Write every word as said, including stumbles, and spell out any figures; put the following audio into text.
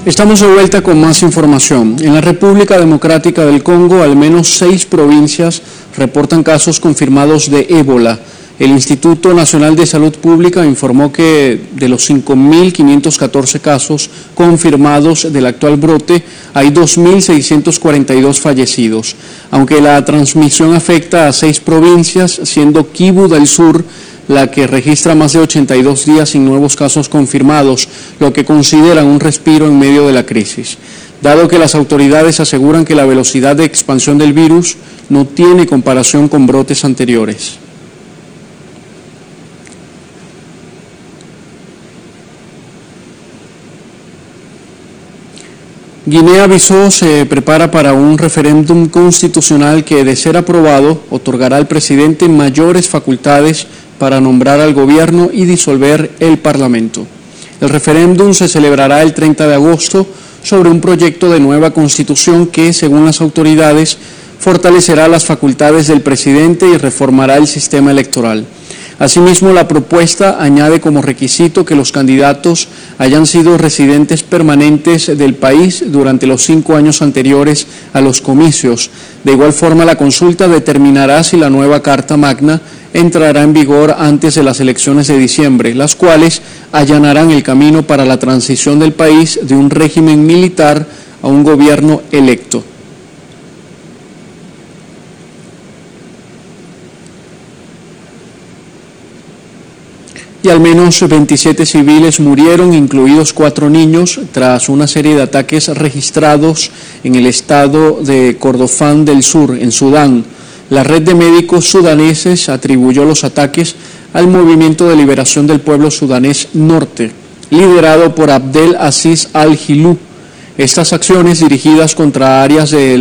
Estamos de vuelta con más información. En la República Democrática del Congo, al menos seis provincias reportan casos confirmados de ébola. El Instituto Nacional de Salud Pública informó que de los cinco mil quinientos catorce casos confirmados del actual brote, hay dos mil seiscientos cuarenta y dos fallecidos. Aunque la transmisión afecta a seis provincias, siendo Kivu del Sur la que registra más de ochenta y dos días sin nuevos casos confirmados, lo que consideran un respiro en medio de la crisis. Dado que las autoridades aseguran que la velocidad de expansión del virus no tiene comparación con brotes anteriores. Guinea-Bissau se prepara para un referéndum constitucional que, de ser aprobado, otorgará al presidente mayores facultades para nombrar al gobierno y disolver el Parlamento. El referéndum se celebrará el treinta de agosto sobre un proyecto de nueva constitución que, según las autoridades, fortalecerá las facultades del presidente y reformará el sistema electoral. Asimismo, la propuesta añade como requisito que los candidatos hayan sido residentes permanentes del país durante los cinco años anteriores a los comicios. De igual forma, la consulta determinará si la nueva Carta Magna entrará en vigor antes de las elecciones de diciembre, las cuales allanarán el camino para la transición del país de un régimen militar a un gobierno electo. Y al menos veintisiete civiles murieron, incluidos cuatro niños, tras una serie de ataques registrados en el estado de Kordofán del Sur, en Sudán. La red de médicos sudaneses atribuyó los ataques al Movimiento de Liberación del Pueblo Sudanés Norte, liderado por Abdel Aziz al-Hilou. Estas acciones, dirigidas contra áreas de